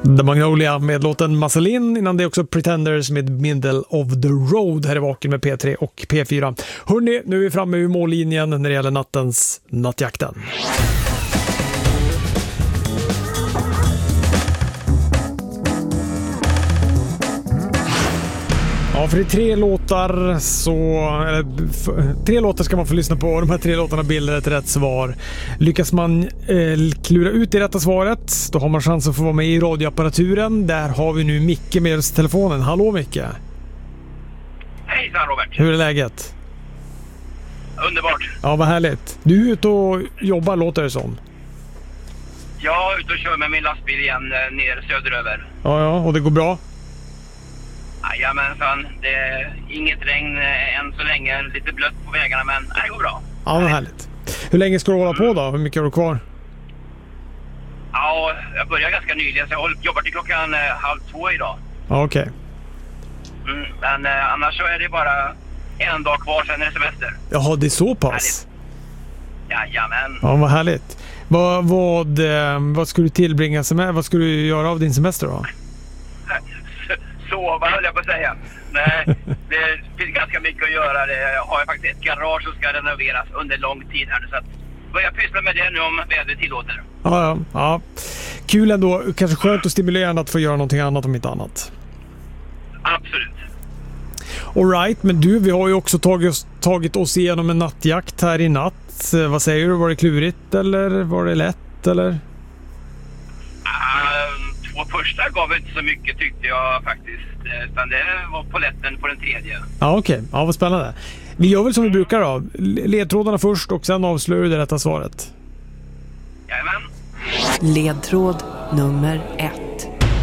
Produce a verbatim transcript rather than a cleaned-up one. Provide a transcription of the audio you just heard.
The Magnolia med låten Muscle-In, innan det också Pretenders med Middle of the Road här i Vaken med P tre och P fyra. Hörrni, nu är vi framme vid mållinjen när det gäller nattens nattjakten. Ja, för det är tre låtar så eller, f- tre låtar ska man få lyssna på, och de här tre låtarna bildar ett rätt svar. Lyckas man eh, klura ut det rätta svaret, då har man chans att få vara med i radioapparaturen. Där har vi nu Micke med oss i telefonen. Hallå Micke. Hejsan Robert. Hur är läget? Underbart. Ja, vad härligt. Du är ute och jobbar, låter det som. Jag är ute och kör med min lastbil igen ner söderöver. Ja, ja, och det går bra? Jajamensan, det är inget regn än så länge, lite blött på vägarna, men det går bra. Ja, vad härligt. Hur länge ska du hålla på då? Hur mycket har du kvar? Ja, jag börjar ganska nyligen, så jag har jobbat till klockan eh, halv två idag. Ja, okej. Mm, men eh, annars så är det bara en dag kvar, sen är det semester. Jaha, det är så pass? Jajamän. Ja, vad härligt. Vad, vad, eh, vad ska du tillbringa semester? Vad ska du göra av din semester då? Sova höll jag på att säga. Nej, det finns ganska mycket att göra. Det har jag faktiskt ett garage som ska renoveras under lång tid här nu, så att börja pyssla med det nu om vädret tillåter. Ja, ja, ja. Kul ändå. Kanske skönt och stimulerande att få göra någonting annat om inte annat. Absolut. All right, men du, vi har ju också tagit oss, tagit oss igenom en nattjakt här i natt. Vad säger du? Var det klurigt eller var det lätt eller? Uh, två första gav inte så mycket tyckte jag faktiskt. Utan det var poletten på den tredje. Ja, okej. Okay. Ja, vad spännande. Vi gör väl som vi brukar då. Ledtrådarna först och sen avslöjar du det rätta svaret. Jajamän. Ledtråd nummer ett.